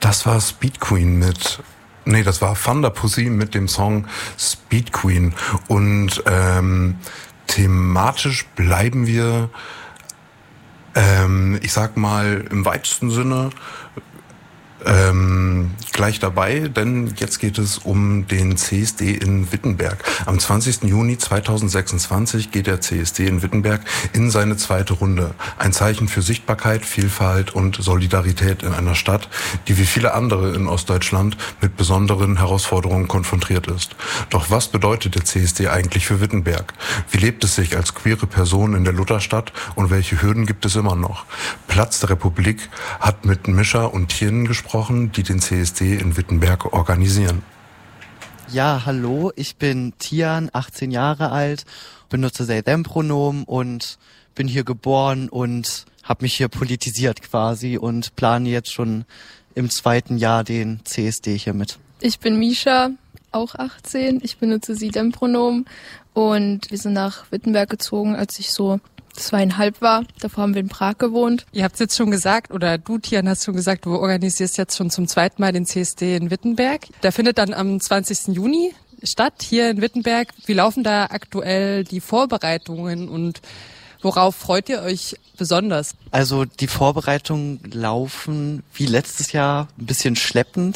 Das war Speed Queen das war Thunder Pussy mit dem Song Speed Queen. Und thematisch bleiben wir, ich sag mal, im weitesten Sinne gleich dabei, denn jetzt geht es um den CSD in Wittenberg. Am 20. Juni 2026 geht der CSD in Wittenberg in seine zweite Runde. Ein Zeichen für Sichtbarkeit, Vielfalt und Solidarität in einer Stadt, die wie viele andere in Ostdeutschland mit besonderen Herausforderungen konfrontiert ist. Doch was bedeutet der CSD eigentlich für Wittenberg? Wie lebt es sich als queere Person in der Lutherstadt und welche Hürden gibt es immer noch? Platz der Republik hat mit Mischa und Tien gesprochen, die den CSD in Wittenberg organisieren. Ja, hallo, ich bin Tian, 18 Jahre alt, benutze They-Them-Pronomen und bin hier geboren und habe mich hier politisiert quasi und plane jetzt schon im 2. Jahr den CSD hier mit. Ich bin Mischa, auch 18, ich benutze Sie-Them-Pronomen und wir sind nach Wittenberg gezogen, als ich so 2,5 war. Davor haben wir in Prag gewohnt. Ihr habt jetzt schon gesagt, oder du, Tian, hast schon gesagt, du organisierst jetzt schon zum 2. Mal den CSD in Wittenberg. Der findet dann am 20. Juni statt, hier in Wittenberg. Wie laufen da aktuell die Vorbereitungen und worauf freut ihr euch besonders? Also die Vorbereitungen laufen wie letztes Jahr ein bisschen schleppend.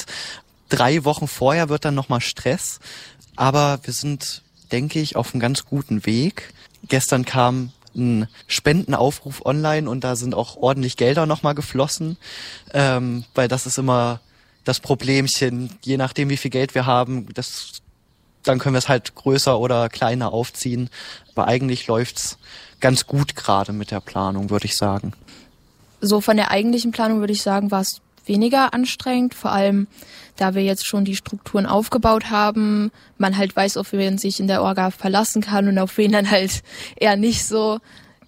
3 Wochen vorher wird dann nochmal Stress. Aber wir sind, denke ich, auf einem ganz guten Weg. Gestern kam ein Spendenaufruf online und da sind auch ordentlich Gelder nochmal geflossen, weil das ist immer das Problemchen, je nachdem wie viel Geld wir haben, dann können wir es halt größer oder kleiner aufziehen, aber eigentlich läuft's ganz gut gerade mit der Planung, würde ich sagen. So von der eigentlichen Planung würde ich sagen, war es weniger anstrengend, vor allem da wir jetzt schon die Strukturen aufgebaut haben, man halt weiß, auf wen sich in der Orga verlassen kann und auf wen dann halt eher nicht so.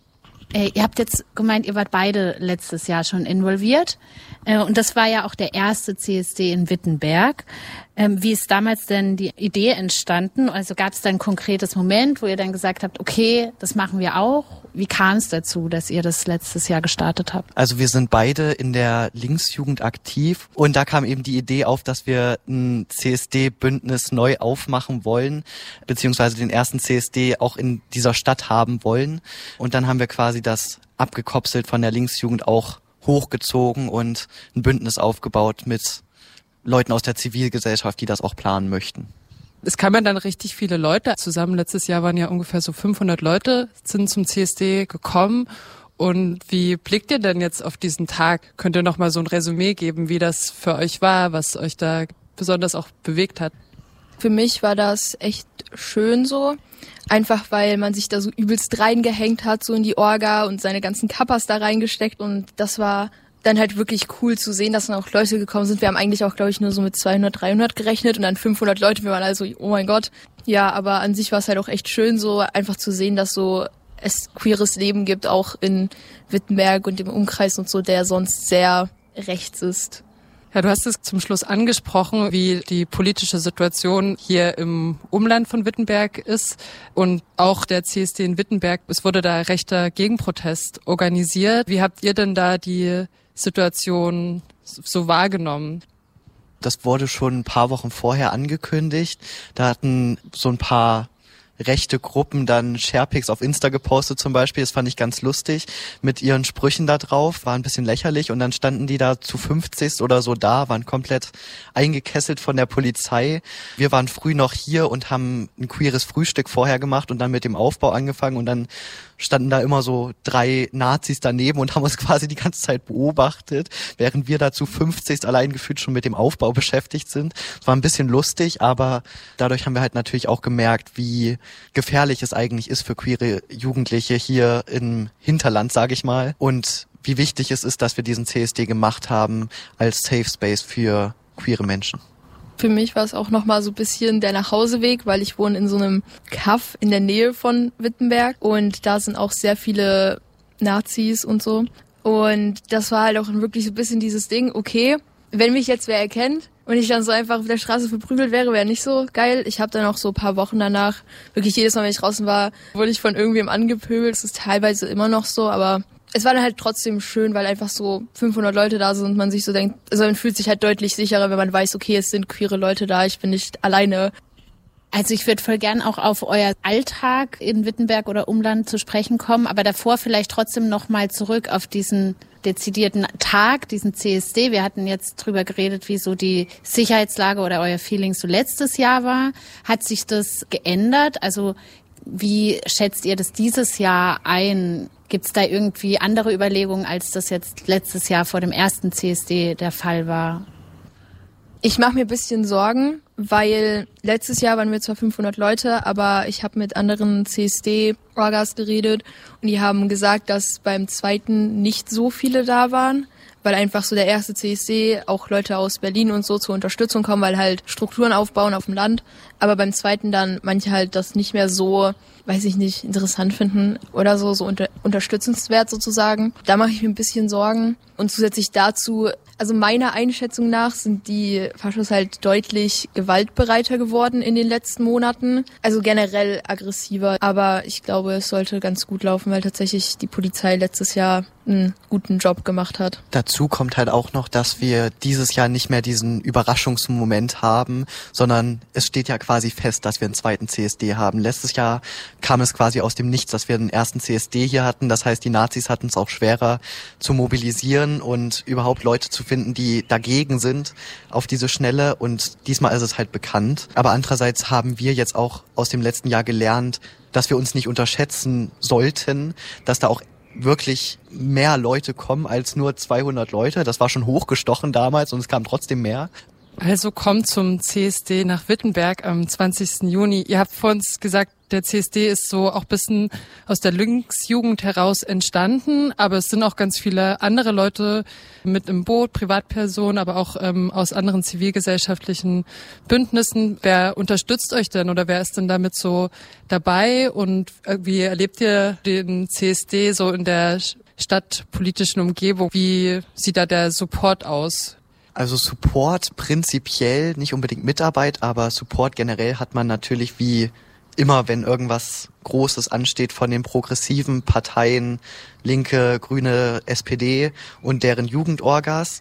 Ihr habt jetzt gemeint, ihr wart beide letztes Jahr schon involviert und das war ja auch der erste CSD in Wittenberg. Wie ist damals denn die Idee entstanden? Also gab es da ein konkretes Moment, wo ihr dann gesagt habt, okay, das machen wir auch? Wie kam es dazu, dass ihr das letztes Jahr gestartet habt? Also wir sind beide in der Linksjugend aktiv und da kam eben die Idee auf, dass wir ein CSD-Bündnis neu aufmachen wollen, beziehungsweise den ersten CSD auch in dieser Stadt haben wollen. Und dann haben wir quasi das abgekopselt von der Linksjugend auch hochgezogen und ein Bündnis aufgebaut mit Leuten aus der Zivilgesellschaft, die das auch planen möchten. Es kamen dann richtig viele Leute zusammen. Letztes Jahr waren ja ungefähr so 500 Leute, sind zum CSD gekommen. Und wie blickt ihr denn jetzt auf diesen Tag? Könnt ihr noch mal so ein Resümee geben, wie das für euch war, was euch da besonders auch bewegt hat? Für mich war das echt schön so. Einfach weil man sich da so übelst reingehängt hat, so in die Orga und seine ganzen Kappas da reingesteckt. Und das war dann halt wirklich cool zu sehen, dass dann auch Leute gekommen sind. Wir haben eigentlich auch, glaube ich, nur so mit 200, 300 gerechnet und dann 500 Leute. Wir waren also, oh mein Gott. Ja, aber an sich war es halt auch echt schön, so einfach zu sehen, dass so es queeres Leben gibt, auch in Wittenberg und im Umkreis und so, der sonst sehr rechts ist. Ja, du hast es zum Schluss angesprochen, wie die politische Situation hier im Umland von Wittenberg ist und auch der CSD in Wittenberg. Es wurde da rechter Gegenprotest organisiert. Wie habt ihr denn da die Situation so wahrgenommen? Das wurde schon ein paar Wochen vorher angekündigt. Da hatten so ein paar rechte Gruppen dann Sharepics auf Insta gepostet zum Beispiel. Das fand ich ganz lustig mit ihren Sprüchen da drauf. War ein bisschen lächerlich und dann standen die da zu 50 oder so da, waren komplett eingekesselt von der Polizei. Wir waren früh noch hier und haben ein queeres Frühstück vorher gemacht und dann mit dem Aufbau angefangen und dann standen da immer so 3 Nazis daneben und haben uns quasi die ganze Zeit beobachtet, während wir da zu 50 allein gefühlt schon mit dem Aufbau beschäftigt sind. Es war ein bisschen lustig, aber dadurch haben wir halt natürlich auch gemerkt, wie gefährlich es eigentlich ist für queere Jugendliche hier im Hinterland, sage ich mal, und wie wichtig es ist, dass wir diesen CSD gemacht haben als Safe Space für queere Menschen. Für mich war es auch nochmal so ein bisschen der Nachhauseweg, weil ich wohne in so einem Kaff in der Nähe von Wittenberg und da sind auch sehr viele Nazis und so. Und das war halt auch wirklich so ein bisschen dieses Ding, okay, wenn mich jetzt wer erkennt und ich dann so einfach auf der Straße verprügelt wäre nicht so geil. Ich habe dann auch so ein paar Wochen danach, wirklich jedes Mal, wenn ich draußen war, wurde ich von irgendwem angepöbelt. Das ist teilweise immer noch so, aber es war dann halt trotzdem schön, weil einfach so 500 Leute da sind und man sich so denkt, also man fühlt sich halt deutlich sicherer, wenn man weiß, okay, es sind queere Leute da, ich bin nicht alleine. Also ich würde voll gern auch auf euer Alltag in Wittenberg oder Umland zu sprechen kommen, aber davor vielleicht trotzdem nochmal zurück auf diesen dezidierten Tag, diesen CSD. Wir hatten jetzt drüber geredet, wie so die Sicherheitslage oder euer Feeling so letztes Jahr war. Hat sich das geändert? Also wie schätzt ihr das dieses Jahr ein? Gibt es da irgendwie andere Überlegungen, als das jetzt letztes Jahr vor dem ersten CSD der Fall war? Ich mache mir ein bisschen Sorgen, weil letztes Jahr waren wir zwar 500 Leute, aber ich habe mit anderen CSD-Orgas geredet und die haben gesagt, dass beim zweiten nicht so viele da waren, weil einfach so der erste CSD auch Leute aus Berlin und so zur Unterstützung kommen, weil halt Strukturen aufbauen auf dem Land, aber beim zweiten dann manche halt das nicht mehr so, weiß ich nicht, interessant finden oder so unterstützenswert sozusagen. Da mache ich mir ein bisschen Sorgen und zusätzlich dazu, also meiner Einschätzung nach sind die Faschos halt deutlich gewaltbereiter geworden in den letzten Monaten. Also generell aggressiver. Aber ich glaube, es sollte ganz gut laufen, weil tatsächlich die Polizei letztes Jahr einen guten Job gemacht hat. Dazu kommt halt auch noch, dass wir dieses Jahr nicht mehr diesen Überraschungsmoment haben, sondern es steht ja quasi fest, dass wir einen zweiten CSD haben. Letztes Jahr kam es quasi aus dem Nichts, dass wir den ersten CSD hier hatten. Das heißt, die Nazis hatten es auch schwerer zu mobilisieren und überhaupt Leute zu finden, die dagegen sind auf diese Schnelle. Und diesmal ist es halt bekannt. Aber andererseits haben wir jetzt auch aus dem letzten Jahr gelernt, dass wir uns nicht unterschätzen sollten, dass da auch wirklich mehr Leute kommen als nur 200 Leute. Das war schon hochgestochen damals und es kam trotzdem mehr. Also kommt zum CSD nach Wittenberg am 20. Juni. Ihr habt vor uns gesagt, der CSD ist so auch ein bisschen aus der Linksjugend heraus entstanden, aber es sind auch ganz viele andere Leute mit im Boot, Privatpersonen, aber auch aus anderen zivilgesellschaftlichen Bündnissen. Wer unterstützt euch denn oder wer ist denn damit so dabei und wie erlebt ihr den CSD so in der stadtpolitischen Umgebung? Wie sieht da der Support aus? Also Support prinzipiell, nicht unbedingt Mitarbeit, aber Support generell hat man natürlich wie immer, wenn irgendwas Großes ansteht von den progressiven Parteien, Linke, Grüne, SPD und deren Jugendorgas.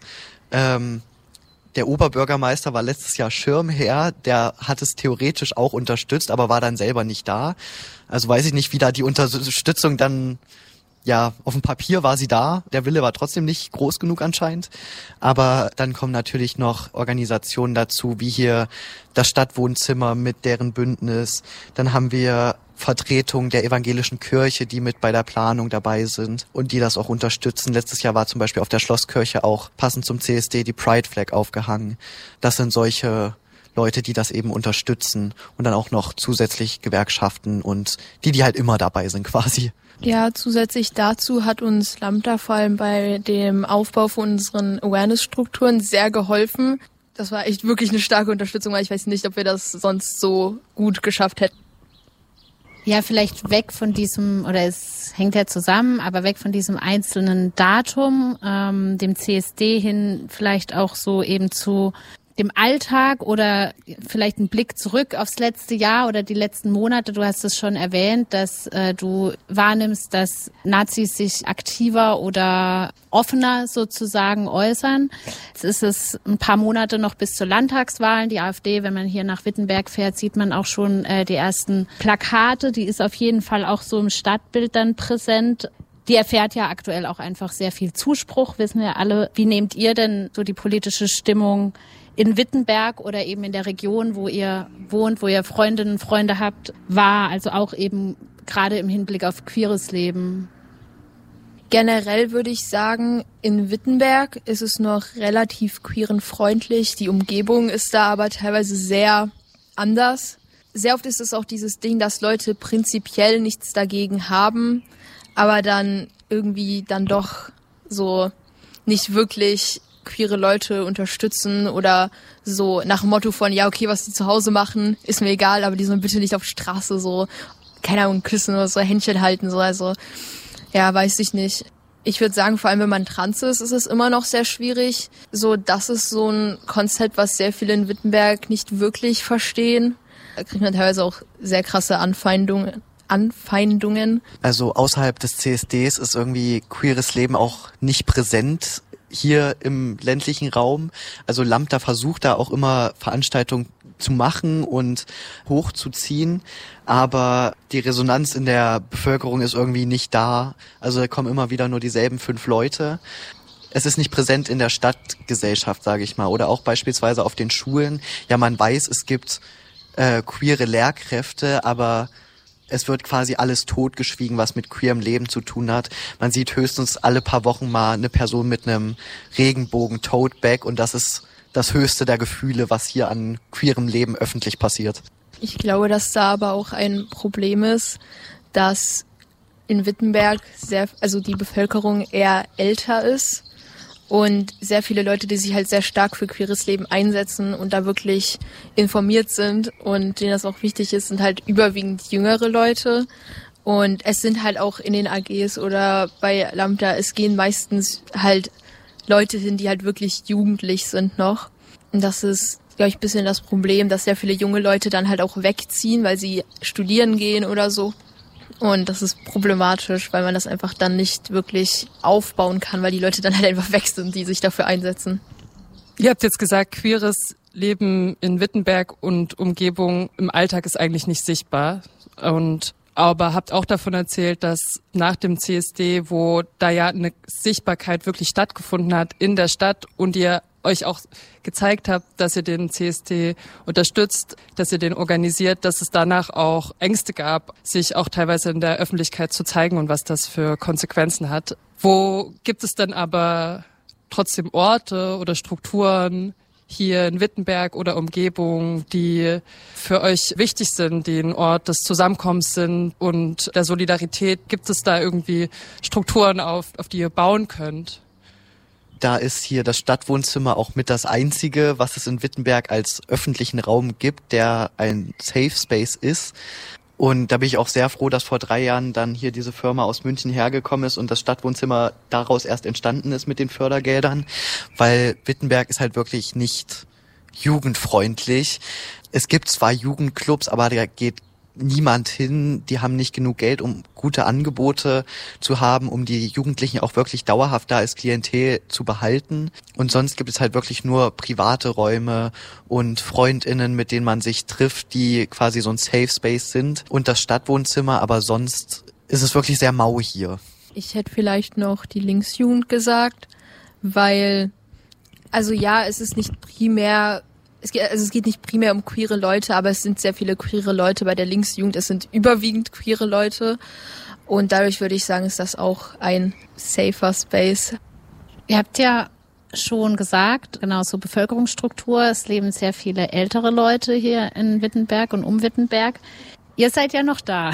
Der Oberbürgermeister war letztes Jahr Schirmherr, der hat es theoretisch auch unterstützt, aber war dann selber nicht da. Also weiß ich nicht, wie da die Unterstützung dann, ja, auf dem Papier war sie da, der Wille war trotzdem nicht groß genug anscheinend. Aber dann kommen natürlich noch Organisationen dazu, wie hier das Stadtwohnzimmer mit deren Bündnis. Dann haben wir Vertretungen der evangelischen Kirche, die mit bei der Planung dabei sind und die das auch unterstützen. Letztes Jahr war zum Beispiel auf der Schlosskirche auch passend zum CSD die Pride Flag aufgehangen. Das sind solche Leute, die das eben unterstützen und dann auch noch zusätzlich Gewerkschaften und die halt immer dabei sind quasi. Ja, zusätzlich dazu hat uns Lambda vor allem bei dem Aufbau von unseren Awareness-Strukturen sehr geholfen. Das war echt wirklich eine starke Unterstützung, weil ich weiß nicht, ob wir das sonst so gut geschafft hätten. Ja, vielleicht weg von diesem, oder es hängt ja zusammen, aber weg von diesem einzelnen Datum, dem CSD hin vielleicht auch so eben zu dem Alltag oder vielleicht ein Blick zurück aufs letzte Jahr oder die letzten Monate. Du hast es schon erwähnt, dass du wahrnimmst, dass Nazis sich aktiver oder offener sozusagen äußern. Jetzt ist es ein paar Monate noch bis zur Landtagswahlen. Die AfD, wenn man hier nach Wittenberg fährt, sieht man auch schon die ersten Plakate. Die ist auf jeden Fall auch so im Stadtbild dann präsent. Die erfährt ja aktuell auch einfach sehr viel Zuspruch, wissen wir alle. Wie nehmt ihr denn so die politische Stimmung in Wittenberg oder eben in der Region, wo ihr wohnt, wo ihr Freundinnen und Freunde habt, wahr? Also auch eben gerade im Hinblick auf queeres Leben. Generell würde ich sagen, in Wittenberg ist es noch relativ queerenfreundlich. Die Umgebung ist da aber teilweise sehr anders. Sehr oft ist es auch dieses Ding, dass Leute prinzipiell nichts dagegen haben, aber dann irgendwie dann doch so nicht wirklich queere Leute unterstützen oder so nach dem Motto von, ja, okay, was die zu Hause machen, ist mir egal, aber die sollen bitte nicht auf Straße so, keine Ahnung, küssen oder so, Händchen halten, so, also, ja, weiß ich nicht. Ich würde sagen, vor allem wenn man trans ist, ist es immer noch sehr schwierig. So, das ist so ein Konzept, was sehr viele in Wittenberg nicht wirklich verstehen. Da kriegt man teilweise auch sehr krasse Anfeindungen. Anfeindungen. Also außerhalb des CSDs ist irgendwie queeres Leben auch nicht präsent hier im ländlichen Raum. Also Lambda versucht da auch immer Veranstaltungen zu machen und hochzuziehen, aber die Resonanz in der Bevölkerung ist irgendwie nicht da. Also da kommen immer wieder nur dieselben 5 Leute. Es ist nicht präsent in der Stadtgesellschaft, sage ich mal, oder auch beispielsweise auf den Schulen. Ja, man weiß, es gibt queere Lehrkräfte, aber es wird quasi alles totgeschwiegen, was mit queerem Leben zu tun hat. Man sieht höchstens alle paar Wochen mal eine Person mit einem Regenbogen-Tote-Bag und das ist das höchste der Gefühle, was hier an queerem Leben öffentlich passiert. Ich glaube, dass da aber auch ein Problem ist, dass in Wittenberg die Bevölkerung eher älter ist und sehr viele Leute, die sich halt sehr stark für queeres Leben einsetzen und da wirklich informiert sind und denen das auch wichtig ist, sind halt überwiegend jüngere Leute. Und es sind halt auch in den AGs oder bei Lambda, es gehen meistens halt Leute hin, die halt wirklich jugendlich sind noch. Und das ist, glaube ich, ein bisschen das Problem, dass sehr viele junge Leute dann halt auch wegziehen, weil sie studieren gehen oder so. Und das ist problematisch, weil man das einfach dann nicht wirklich aufbauen kann, weil die Leute dann halt einfach weg sind, die sich dafür einsetzen. Ihr habt jetzt gesagt, queeres Leben in Wittenberg und Umgebung im Alltag ist eigentlich nicht sichtbar. Aber habt auch davon erzählt, dass nach dem CSD, wo da ja eine Sichtbarkeit wirklich stattgefunden hat in der Stadt und ihr euch auch gezeigt habt, dass ihr den CSD unterstützt, dass ihr den organisiert, dass es danach auch Ängste gab, sich auch teilweise in der Öffentlichkeit zu zeigen und was das für Konsequenzen hat. Wo gibt es dann aber trotzdem Orte oder Strukturen hier in Wittenberg oder Umgebung, die für euch wichtig sind, die ein Ort des Zusammenkommens sind und der Solidarität? Gibt es da irgendwie Strukturen, auf die ihr bauen könnt? Da ist hier das Stadtwohnzimmer auch mit das einzige, was es in Wittenberg als öffentlichen Raum gibt, der ein Safe Space ist. Und da bin ich auch sehr froh, dass vor 3 Jahren dann hier diese Firma aus München hergekommen ist und das Stadtwohnzimmer daraus erst entstanden ist mit den Fördergeldern, weil Wittenberg ist halt wirklich nicht jugendfreundlich. Es gibt zwar Jugendclubs, aber da geht niemand hin, die haben nicht genug Geld, um gute Angebote zu haben, um die Jugendlichen auch wirklich dauerhaft da als Klientel zu behalten. Und sonst gibt es halt wirklich nur private Räume und FreundInnen, mit denen man sich trifft, die quasi so ein Safe Space sind und das Stadtwohnzimmer, aber sonst ist es wirklich sehr mau hier. Ich hätte vielleicht noch die Linksjugend gesagt, weil, also ja, es ist nicht primär es geht nicht primär um queere Leute, aber es sind sehr viele queere Leute bei der Linksjugend. Es sind überwiegend queere Leute. Und dadurch würde ich sagen, ist das auch ein safer Space. Ihr habt ja schon gesagt, genau so Bevölkerungsstruktur. Es leben sehr viele ältere Leute hier in Wittenberg und um Wittenberg. Ihr seid ja noch da.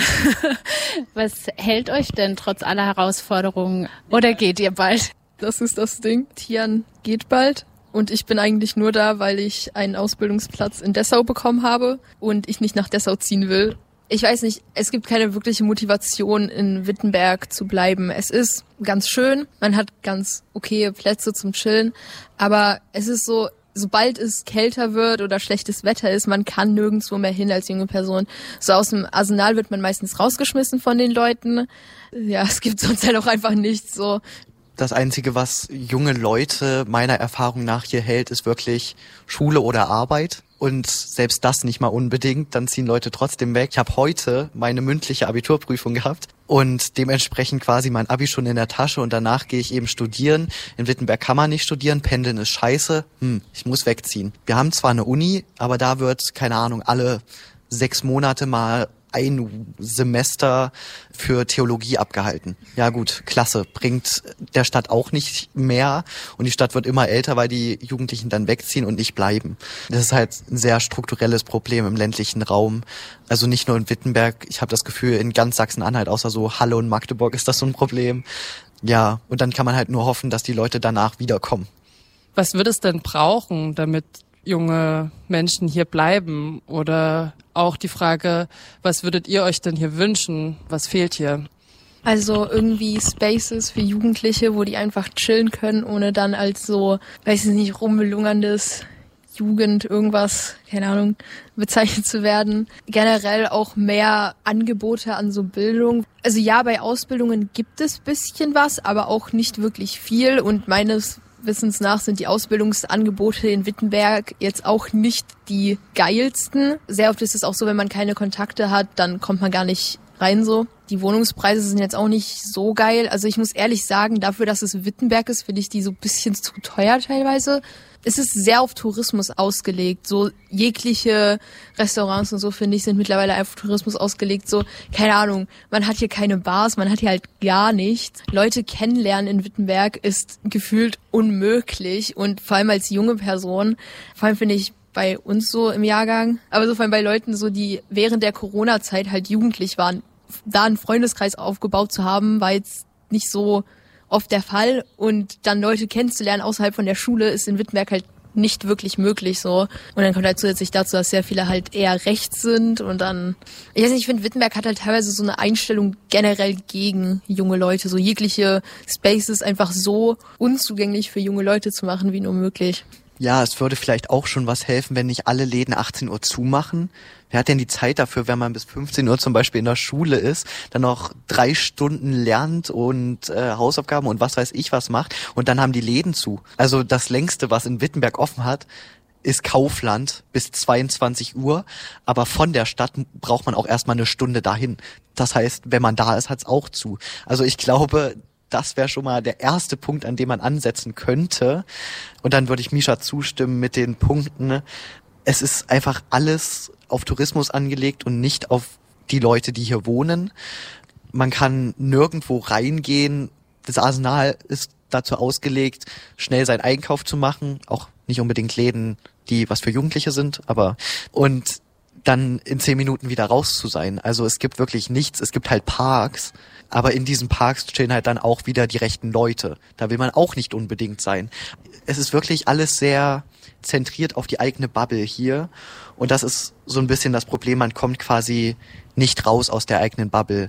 Was hält euch denn trotz aller Herausforderungen? Oder geht ihr bald? Das ist das Ding. Tian geht bald. Und ich bin eigentlich nur da, weil ich einen Ausbildungsplatz in Dessau bekommen habe und ich nicht nach Dessau ziehen will. Ich weiß nicht, es gibt keine wirkliche Motivation, in Wittenberg zu bleiben. Es ist ganz schön, man hat ganz okaye Plätze zum Chillen, aber es ist so, sobald es kälter wird oder schlechtes Wetter ist, man kann nirgendwo mehr hin als junge Person. So aus dem Arsenal wird man meistens rausgeschmissen von den Leuten. Ja, es gibt sonst halt auch einfach nichts so. Das Einzige, was junge Leute meiner Erfahrung nach hier hält, ist wirklich Schule oder Arbeit. Und selbst das nicht mal unbedingt, dann ziehen Leute trotzdem weg. Ich habe heute meine mündliche Abiturprüfung gehabt und dementsprechend quasi mein Abi schon in der Tasche und danach gehe ich eben studieren. In Wittenberg kann man nicht studieren, Pendeln ist scheiße, ich muss wegziehen. Wir haben zwar eine Uni, aber da wird, keine Ahnung, alle 6 Monate mal ein Semester für Theologie abgehalten. Ja gut, klasse, bringt der Stadt auch nicht mehr und die Stadt wird immer älter, weil die Jugendlichen dann wegziehen und nicht bleiben. Das ist halt ein sehr strukturelles Problem im ländlichen Raum. Also nicht nur in Wittenberg, ich habe das Gefühl, in ganz Sachsen-Anhalt, außer so Halle und Magdeburg ist das so ein Problem. Ja, und dann kann man halt nur hoffen, dass die Leute danach wiederkommen. Was würde es denn brauchen, damit junge Menschen hier bleiben? Oder auch die Frage, was würdet ihr euch denn hier wünschen? Was fehlt hier? Also irgendwie Spaces für Jugendliche, wo die einfach chillen können, ohne dann als so, weiß ich nicht, rummelungerndes Jugend irgendwas, keine Ahnung, bezeichnet zu werden. Generell auch mehr Angebote an so Bildung. Also ja, bei Ausbildungen gibt es bisschen was, aber auch nicht wirklich viel. Und meines Wissens nach sind die Ausbildungsangebote in Wittenberg jetzt auch nicht die geilsten. Sehr oft ist es auch so, wenn man keine Kontakte hat, dann kommt man gar nicht rein so. Die Wohnungspreise sind jetzt auch nicht so geil. Also ich muss ehrlich sagen, dafür, dass es Wittenberg ist, finde ich die so ein bisschen zu teuer teilweise. Es ist sehr auf Tourismus ausgelegt. So jegliche Restaurants und so, finde ich, sind mittlerweile auf Tourismus ausgelegt. So, keine Ahnung, man hat hier keine Bars, man hat hier halt gar nichts. Leute kennenlernen in Wittenberg ist gefühlt unmöglich. Und vor allem als junge Person, vor allem finde ich bei uns so im Jahrgang, aber so vor allem bei Leuten so, die während der Corona-Zeit halt jugendlich waren, da einen Freundeskreis aufgebaut zu haben, war jetzt nicht so oft der Fall. Und dann Leute kennenzulernen außerhalb von der Schule ist in Wittenberg halt nicht wirklich möglich so. Und dann kommt halt zusätzlich dazu, dass sehr viele halt eher rechts sind und dann, ich weiß nicht, ich finde Wittenberg hat halt teilweise so eine Einstellung generell gegen junge Leute, so jegliche Spaces einfach so unzugänglich für junge Leute zu machen, wie nur möglich. Ja, es würde vielleicht auch schon was helfen, wenn nicht alle Läden 18 Uhr zumachen. Wer hat denn die Zeit dafür, wenn man bis 15 Uhr zum Beispiel in der Schule ist, dann noch 3 Stunden lernt und Hausaufgaben und was weiß ich was macht und dann haben die Läden zu. Also das längste, was in Wittenberg offen hat, ist Kaufland bis 22 Uhr, aber von der Stadt braucht man auch erstmal eine Stunde dahin. Das heißt, wenn man da ist, hat's auch zu. Also ich glaube, das wäre schon mal der erste Punkt, an dem man ansetzen könnte. Und dann würde ich Misha zustimmen mit den Punkten. Es ist einfach alles auf Tourismus angelegt und nicht auf die Leute, die hier wohnen. Man kann nirgendwo reingehen. Das Arsenal ist dazu ausgelegt, schnell seinen Einkauf zu machen. Auch nicht unbedingt Läden, die was für Jugendliche sind, aber und dann in 10 Minuten wieder raus zu sein. Also es gibt wirklich nichts. Es gibt halt Parks. Aber in diesen Parks stehen halt dann auch wieder die rechten Leute. Da will man auch nicht unbedingt sein. Es ist wirklich alles sehr zentriert auf die eigene Bubble hier. Und das ist so ein bisschen das Problem. Man kommt quasi nicht raus aus der eigenen Bubble.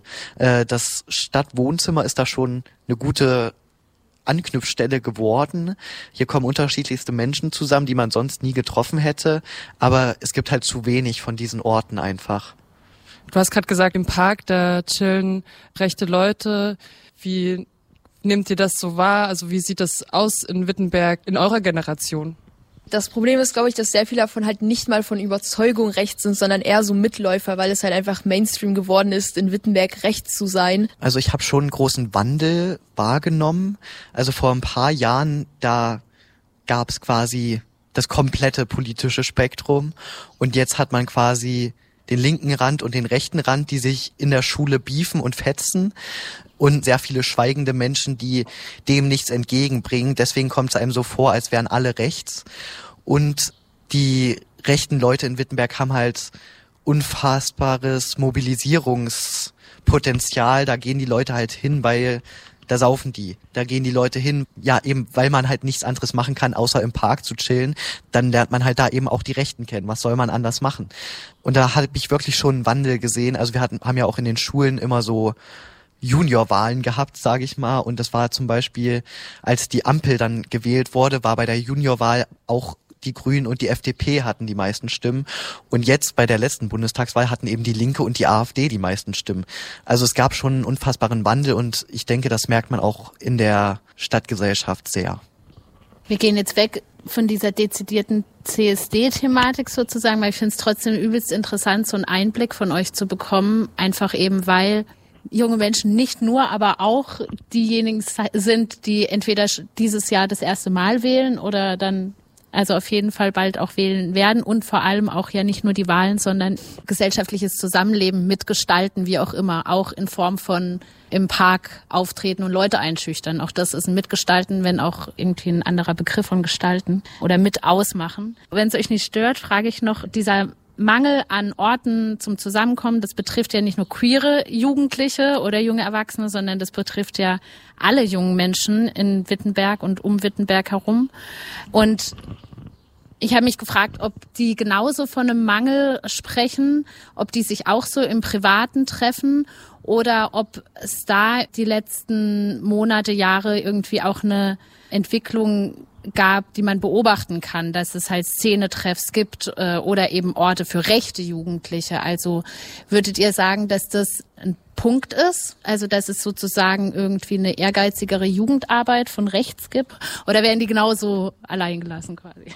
Das Stadtwohnzimmer ist da schon eine gute Anknüpfstelle geworden. Hier kommen unterschiedlichste Menschen zusammen, die man sonst nie getroffen hätte. Aber es gibt halt zu wenig von diesen Orten einfach. Du hast gerade gesagt, im Park, da chillen rechte Leute. Wie nehmt ihr das so wahr? Also wie sieht das aus in Wittenberg in eurer Generation? Das Problem ist, glaube ich, dass sehr viele davon halt nicht mal von Überzeugung rechts sind, sondern eher so Mitläufer, weil es halt einfach Mainstream geworden ist, in Wittenberg rechts zu sein. Also ich habe schon einen großen Wandel wahrgenommen. Also vor ein paar Jahren, da gab es quasi das komplette politische Spektrum und jetzt hat man quasi den linken Rand und den rechten Rand, die sich in der Schule beefen und fetzen und sehr viele schweigende Menschen, die dem nichts entgegenbringen. Deswegen kommt es einem so vor, als wären alle rechts. Und die rechten Leute in Wittenberg haben halt unfassbares Mobilisierungspotenzial. Da gehen die Leute halt hin, weil da saufen die. Da gehen die Leute hin, ja eben, weil man halt nichts anderes machen kann, außer im Park zu chillen. Dann lernt man halt da eben auch die Rechten kennen. Was soll man anders machen? Und da habe ich wirklich schon einen Wandel gesehen. Also wir haben ja auch in den Schulen immer so Juniorwahlen gehabt, sage ich mal. Und das war zum Beispiel, als die Ampel dann gewählt wurde, war bei der Juniorwahl auch die Grünen und die FDP hatten die meisten Stimmen. Und jetzt bei der letzten Bundestagswahl hatten eben die Linke und die AfD die meisten Stimmen. Also es gab schon einen unfassbaren Wandel und ich denke, das merkt man auch in der Stadtgesellschaft sehr. Wir gehen jetzt weg von dieser dezidierten CSD-Thematik sozusagen, weil ich finde es trotzdem übelst interessant, so einen Einblick von euch zu bekommen, einfach eben weil junge Menschen nicht nur, aber auch diejenigen sind, die entweder dieses Jahr das erste Mal wählen oder dann also auf jeden Fall bald auch wählen werden und vor allem auch ja nicht nur die Wahlen, sondern gesellschaftliches Zusammenleben mitgestalten, wie auch immer, auch in Form von im Park auftreten und Leute einschüchtern. Auch das ist ein Mitgestalten, wenn auch irgendwie ein anderer Begriff von Gestalten oder mit ausmachen. Wenn es euch nicht stört, frage ich noch, dieser Mangel an Orten zum Zusammenkommen, das betrifft ja nicht nur queere Jugendliche oder junge Erwachsene, sondern das betrifft ja alle jungen Menschen in Wittenberg und um Wittenberg herum. Und ich habe mich gefragt, ob die genauso von einem Mangel sprechen, ob die sich auch so im Privaten treffen oder ob es da die letzten Monate, Jahre irgendwie auch eine Entwicklung gab, die man beobachten kann, dass es halt Szenetreffs gibt oder eben Orte für rechte Jugendliche. Also würdet ihr sagen, dass das ein Punkt ist? Also dass es sozusagen irgendwie eine ehrgeizigere Jugendarbeit von rechts gibt? Oder werden die genauso allein gelassen quasi?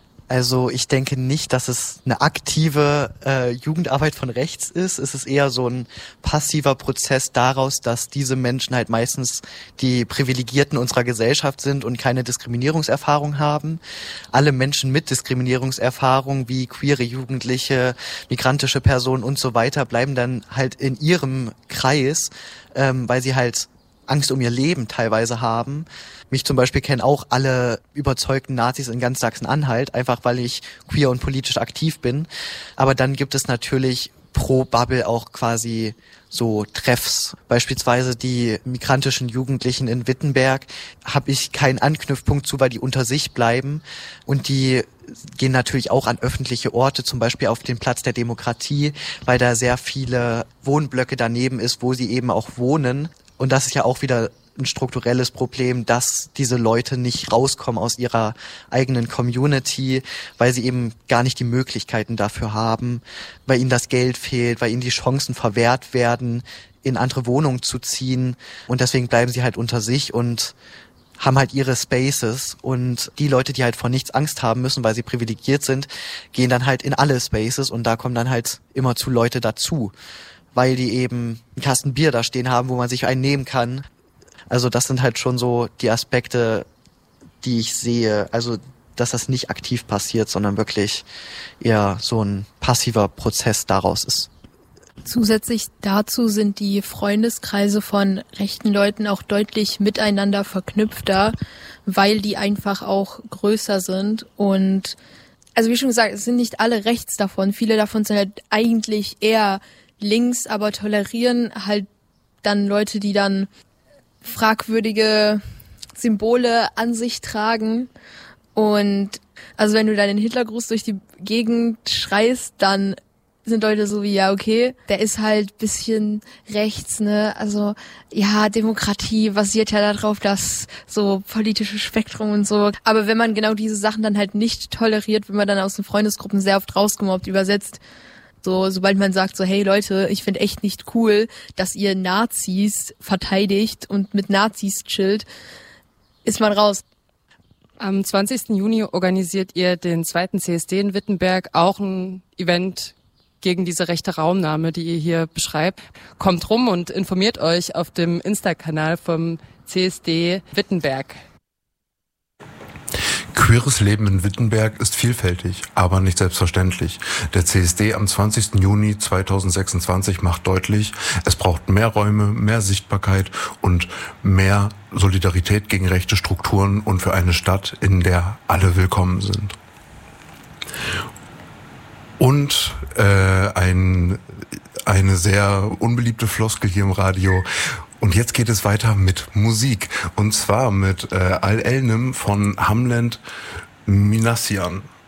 Also ich denke nicht, dass es eine aktive Jugendarbeit von rechts ist. Es ist eher so ein passiver Prozess daraus, dass diese Menschen halt meistens die Privilegierten unserer Gesellschaft sind und keine Diskriminierungserfahrung haben. Alle Menschen mit Diskriminierungserfahrung wie queere Jugendliche, migrantische Personen und so weiter bleiben dann halt in ihrem Kreis, weil sie halt Angst um ihr Leben teilweise haben. Mich zum Beispiel kennen auch alle überzeugten Nazis in ganz Sachsen-Anhalt, einfach weil ich queer und politisch aktiv bin. Aber dann gibt es natürlich pro Bubble auch quasi so Treffs. Beispielsweise die migrantischen Jugendlichen in Wittenberg habe ich keinen Anknüpfpunkt zu, weil die unter sich bleiben. Und die gehen natürlich auch an öffentliche Orte, zum Beispiel auf den Platz der Demokratie, weil da sehr viele Wohnblöcke daneben ist, wo sie eben auch wohnen. Und das ist ja auch wieder ein strukturelles Problem, dass diese Leute nicht rauskommen aus ihrer eigenen Community, weil sie eben gar nicht die Möglichkeiten dafür haben, weil ihnen das Geld fehlt, weil ihnen die Chancen verwehrt werden, in andere Wohnungen zu ziehen. Und deswegen bleiben sie halt unter sich und haben halt ihre Spaces. Und die Leute, die halt vor nichts Angst haben müssen, weil sie privilegiert sind, gehen dann halt in alle Spaces und da kommen dann halt immerzu Leute dazu, weil die eben einen Kasten Bier da stehen haben, wo man sich einen nehmen kann. Also das sind halt schon so die Aspekte, die ich sehe. Also dass das nicht aktiv passiert, sondern wirklich eher so ein passiver Prozess daraus ist. Zusätzlich dazu sind die Freundeskreise von rechten Leuten auch deutlich miteinander verknüpfter, weil die einfach auch größer sind. Und also wie schon gesagt, es sind nicht alle rechts davon. Viele davon sind halt eigentlich eher links, aber tolerieren halt dann Leute, die dann fragwürdige Symbole an sich tragen. Und also wenn du dann den Hitlergruß durch die Gegend schreist, dann sind Leute so wie, ja, okay, der ist halt bisschen rechts, ne? Also, ja, Demokratie basiert ja darauf, dass so politische Spektrum und so. Aber wenn man genau diese Sachen dann halt nicht toleriert, wenn man dann aus den Freundesgruppen sehr oft rausgemobbt übersetzt, so, sobald man sagt so, hey Leute, ich finde echt nicht cool, dass ihr Nazis verteidigt und mit Nazis chillt, ist man raus. Am 20. Juni organisiert ihr den 2. CSD in Wittenberg, auch ein Event gegen diese rechte Raumnahme, die ihr hier beschreibt. Kommt rum und informiert euch auf dem Insta-Kanal vom CSD Wittenberg. Queeres Leben in Wittenberg ist vielfältig, aber nicht selbstverständlich. Der CSD am 20. Juni 2026 macht deutlich, es braucht mehr Räume, mehr Sichtbarkeit und mehr Solidarität gegen rechte Strukturen und für eine Stadt, in der alle willkommen sind. Und eine sehr unbeliebte Floskel hier im Radio. Und jetzt geht es weiter mit Musik. Und zwar mit Al-Elnim von Hamlet Minassian.